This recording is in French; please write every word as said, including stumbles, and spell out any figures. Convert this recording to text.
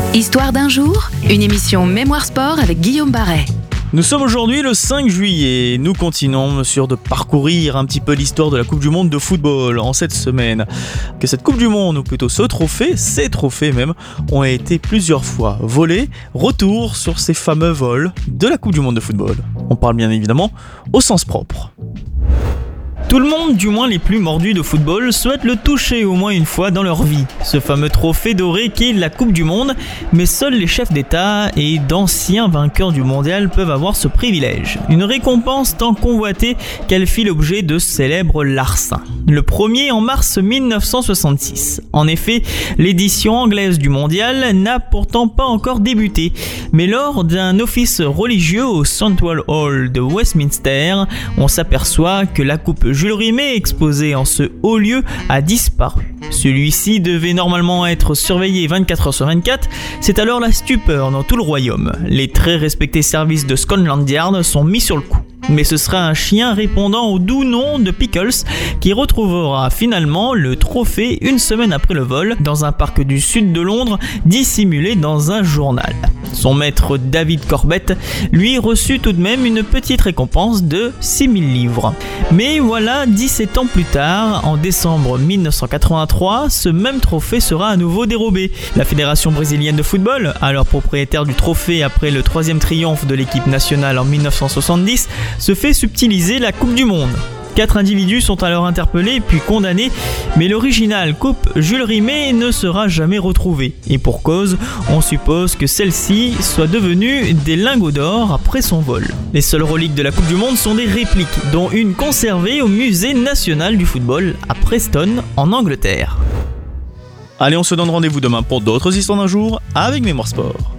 Histoire d'un jour, une émission Mémoire Sport avec Guillaume Barret. Nous sommes aujourd'hui le cinq juillet, nous continuons sur de parcourir un petit peu l'histoire de la Coupe du Monde de football en cette semaine. Que cette Coupe du Monde, ou plutôt ce trophée, ces trophées même, ont été plusieurs fois volés. Retour sur ces fameux vols de la Coupe du Monde de football. On parle bien évidemment au sens propre. Tout le monde, du moins les plus mordus de football, souhaite le toucher au moins une fois dans leur vie. Ce fameux trophée doré qu'est la Coupe du Monde, mais seuls les chefs d'État et d'anciens vainqueurs du mondial peuvent avoir ce privilège. Une récompense tant convoitée qu'elle fit l'objet de célèbres larcins. Le premier en mars mille neuf cent soixante-six. En effet, l'édition anglaise du mondial n'a pourtant pas encore débuté, mais lors d'un office religieux au Central Hall de Westminster, on s'aperçoit que la coupe Jules Rimet, exposé en ce haut lieu, a disparu. Celui-ci devait normalement être surveillé vingt-quatre heures sur vingt-quatre, c'est alors la stupeur dans tout le royaume. Les très respectés services de Scotland Yard sont mis sur le coup. Mais ce sera un chien répondant au doux nom de Pickles qui retrouvera finalement le trophée une semaine après le vol dans un parc du sud de Londres dissimulé dans un journal. Son maître David Corbett lui reçut tout de même une petite récompense de six mille livres. Mais voilà, dix-sept ans plus tard, en décembre mille neuf cent quatre-vingt-trois, ce même trophée sera à nouveau dérobé. La Fédération brésilienne de football, alors propriétaire du trophée après le troisième triomphe de l'équipe nationale en mille neuf cent soixante-dix, se fait subtiliser la Coupe du Monde. Quatre individus sont alors interpellés puis condamnés, mais l'original coupe Jules Rimet ne sera jamais retrouvée. Et pour cause, on suppose que celle-ci soit devenue des lingots d'or après son vol. Les seules reliques de la Coupe du Monde sont des répliques, dont une conservée au Musée national du football à Preston, en Angleterre. Allez, on se donne rendez-vous demain pour d'autres histoires d'un jour avec Mémoire Sport.